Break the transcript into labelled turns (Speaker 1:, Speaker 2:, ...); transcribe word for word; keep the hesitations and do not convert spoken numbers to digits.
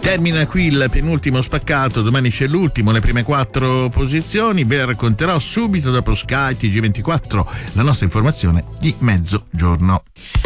Speaker 1: Termina qui il penultimo spaccato, domani c'è l'ultimo, le prime quattro posizioni. Ve le racconterò subito dopo Sky T G ventiquattro, la nostra informazione di mezzogiorno.